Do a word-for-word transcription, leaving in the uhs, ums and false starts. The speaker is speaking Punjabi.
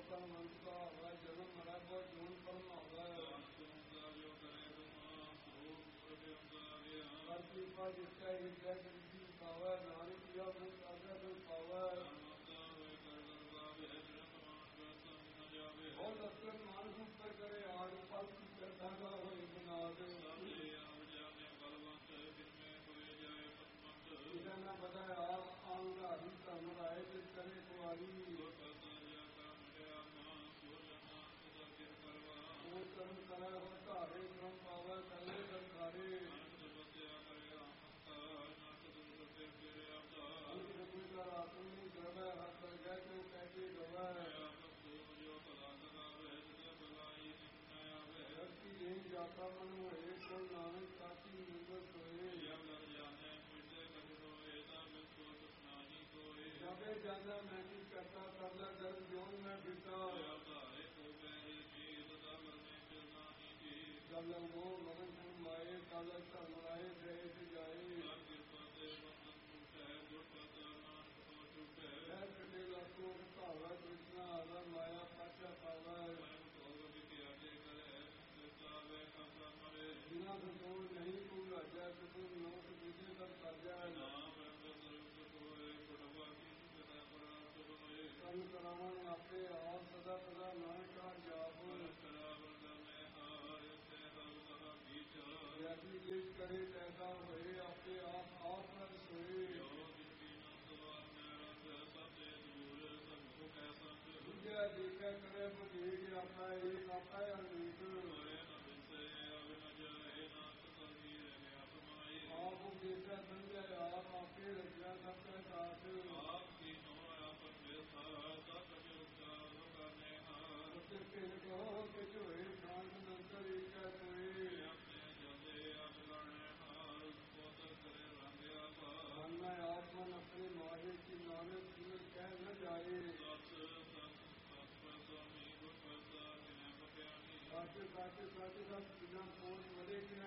ਤਨ ਮੰਤ ਦਾ ਹੋਵੇ ਜਨਮ ਮਰੈ ਕੋ ਜੂਨ ਪਰਮ ਹੋਵੇ ਜੋ ਕਰੇ ਤੁਮਾ ਰੂਪ ਪ੍ਰਭਿ ਹਰ ਕਿਰਪਾ ਜਿਸੈ ਹਿਰਦੈ ਜਨਤੀ ਪਾਵੈ ਨਾਨਕ ਪਿਆ ਮੁਖ ਆਗੈ ਜੋ ਪਾਵੈ ਬਹੁਤ ਅਸਲ ਮਾਨਸ ਉੱਪਰ ਕਰੇ ਆੜ ਪਲ ਕੀ ਕਰਦਾ ਦਾ ਹੋਏ ਬਨਾ ਦੇ ਜਿਹਦਾ ਨਾ ਪਤਾ ਆਪ ਆਂਗਾਰੀ ਧਰਮ ਰਾਏ ਤੇ ਕਰੇ ਕੁਆਰੀ ਉਹ ਕਰਮ ਕਰਾ ਹੋ ਧਾਰੇ ਬ੍ਰਹਮ ਪਾਵੈ ਕੱਲੇ ਦਰਕਾਰੇ ਆਪਣੀ ਗਵੈ ਹੱਥ ਗੈ ਜੋ ਕਹਿ ਗਵੈ ਧਰਤੀ ਦੇ ਜਾਤਾ ਮਨ ਹੋਏ ਕੋ ਨਾਨਕ ਸਾਥੀ ਨਿਰਭਰ ਹੋਏ ਜਬੇ ਜਾਨਾ ਮੈਂ ਕੀ ਕਰਤਾ ਕਰਦਾ ਗਰਮ ਜੋਨ ਮੈਂ ਬਿਤਾ ਜਲ ਮੋਹ ਮਗਨ ਸੁਨ ਮਾਏ ਕਾਲ ਧਰਮ ਰਾਏ ਦੇ ਜਾਏ ਮੈਂ ਕਦੇ ਲਾਕੋ ਭਾਵਾ ਕ੍ਰਿਸ਼ਨਾ ਆਵਾ ਮਾਇਆ ਪਾਚਾ ਪਾਵਾ ਬਿਨਾ ਬਸੋਂ ਨਹੀਂ ਤੂੰ ਰਾਜਾ ਤੂੰ ਲੋਕ ਦੂਜੇ ਦਾ ਸਾਜਾ ਕੰਨ ਕਰਾਵਣ ਆਪੇ ਆਪ ਸਦਾ ਸਦਾ ਨਾਨਕਾ ਜਾਪ ਜੈਸੀ ਜਿਸ ਕਰੇ ਤੈਸਾ ਹੋਏ ਆਪੇ ਆਪ ਆਪ ਨਾਲ ਸੋਏ ਦੂਜਾ ਦੇਖਿਆ ਕਰੇ ਬਧੇੜ ਆਪਾ ਇਹ ਆਪਾ ਅਨੀਤ ਆਪ ਦੇਖਿਆ ਸਮਝਿਆ ਆਪ ਆਪੇ ਰਚਿਆ ਸਭ ਕਾ ਦਾਸ ਆਪ ਕੀ ਨੋ ਆਪ ਉੱਤੇ ਭਿੰਨ ਕਹੋ ਕਿ ਝੋਏ ਸ਼ਾਂਤ ਨੰਤਰ ਏਕਾ ਕੋਏ ਮਨ ਮੈਂ ਆਤਮਨ ਆਪਣੇ ਮਾਹੇ ਕੀ ਨਾਨਕ ਸਿਮਰ ਕਹਿ ਨ ਜਾਏ ਸੱਚ ਸੱਚ ਸੱਚ ਸੱਚ ਬਿਨਾਂ ਕੋਟ ਵੜੇ ਕਿ